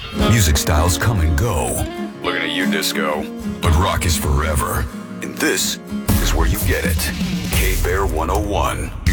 Music styles come and go. Looking at you, disco. But rock is forever. And this is where you get it. K-Bear 101.